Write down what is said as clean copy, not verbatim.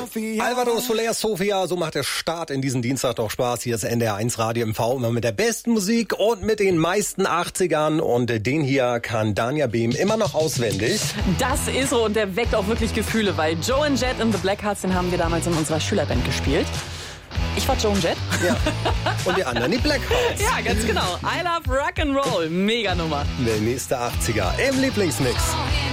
Alvaro Soler, Sofia, so macht der Start in diesen Dienstag doch Spaß. Hier ist NDR1 Radio MV, immer mit der besten Musik und mit den meisten 80ern. Und den hier kann Dania Behm immer noch auswendig. Das ist so und der weckt auch wirklich Gefühle, weil Joe and Jet in the Blackhearts, den haben wir damals in unserer Schülerband gespielt. Ich war Joe and Jet. Ja. Und die anderen die Blackhearts. Ja, ganz genau. I love Rock'n'Roll. Mega Nummer. Der nächste 80er im Lieblingsmix.